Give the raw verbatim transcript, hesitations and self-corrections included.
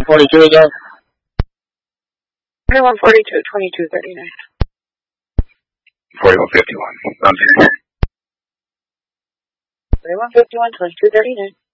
forty-two again. Twenty-one forty-two, twenty-two thirty-nine. Forty-one fifty-one. Twenty-one fifty-one, twenty-two thirty-nine.